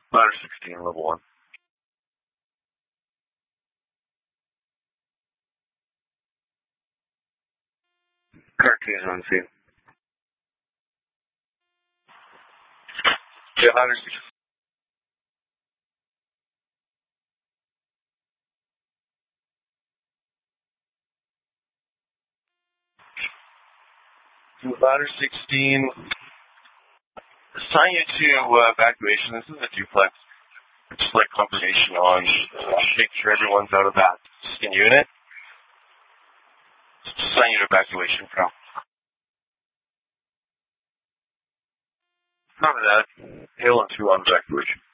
Ladder 16, level 1. Cartoons on scene. Yeah, ladder 16. Ladder 16. Assign you to evacuation. This is a duplex. Just like confirmation on make sure everyone's out of that unit. Just assign you to evacuation for now. Copy that. Hail and 2 on evacuation.